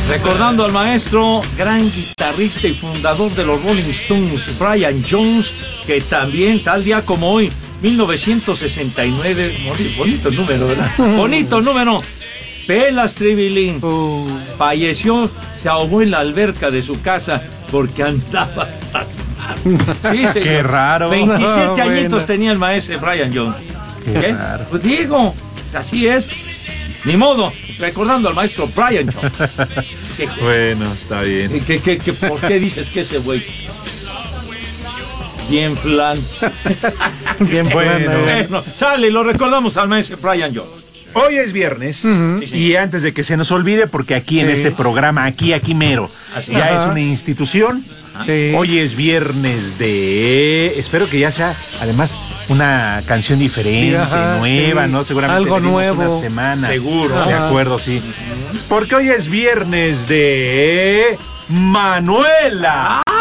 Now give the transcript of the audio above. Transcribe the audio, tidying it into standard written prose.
Recordando al maestro, gran guitarrista y fundador de los Rolling Stones, Brian Jones, que también, tal día como hoy, 1969, bonito número, ¿verdad? Bonito número. Pelas Tribilín falleció, se ahogó en la alberca de su casa porque andaba hasta... Sí, qué raro. 27 añitos tenía el maestro Brian Jones. Qué raro. Pues digo, así es. Ni modo, recordando al maestro Brian Jones. Bueno, está bien. ¿Por qué dices que ese güey? Bien flan. Bien Bueno, sale, lo recordamos al maestro Brian Jones. Hoy es viernes y antes de que se nos olvide, porque aquí en este programa, aquí mero, ya es una institución. Sí. Hoy es viernes de... Espero que ya sea, además, una canción diferente, nueva, sí. ¿no? Seguramente algo nuevo. una semana. Seguro. De acuerdo, sí. Porque hoy es viernes de... Manuela.